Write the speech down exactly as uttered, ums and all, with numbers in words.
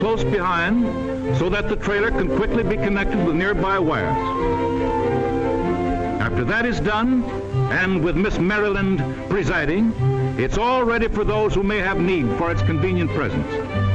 close behind so that the trailer can quickly be connected with nearby wires. After that is done, and with Miss Maryland presiding, it's all ready for those who may have need for its convenient presence.